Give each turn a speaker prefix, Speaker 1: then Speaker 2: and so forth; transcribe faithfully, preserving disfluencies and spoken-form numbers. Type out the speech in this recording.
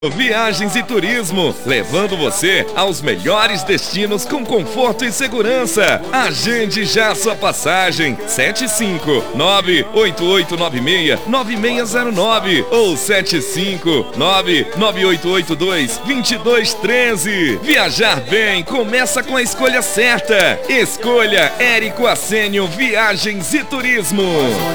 Speaker 1: Viagens e Turismo, levando você aos melhores destinos com conforto e segurança. Agende já sua passagem. sete cinco nove oito oito nove seis nove seis zero nove ou sete cinco nove nove oito oito dois dois dois um três. Viajar bem começa com a escolha certa. Escolha Érico Assênio Viagens e Turismo.